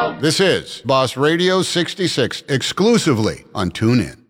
This is Boss Radio 66, exclusively on TuneIn.